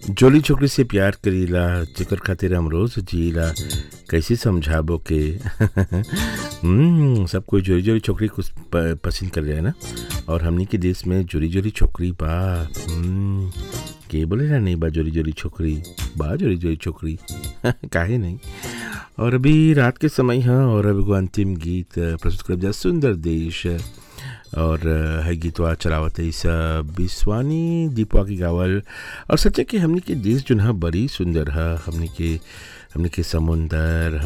जोली छोकरी से प्यार करीला जेकर खातिर हम रोज जीला कैसे समझाबो के सब कोई जोरी जोरी छोकरी कुछ पसंद कर रहे हैं ना। और हमनी के देश में जोरी जोरी छोकरी बा। के बोले ना नहीं बा जोरी जोरी छोकरी बा जोरी जोरी छोकरी काहे नहीं। और अभी रात के समय है और अभी को अंतिम गीत प्रस्तुत कर जा सुंदर देश। और है गीतवा चलावत इस बिस्वानी दीपवा की गावल। और सच्चे कि हमनी के देश जो है बड़ी सुंदर है। हमनी के समुंदर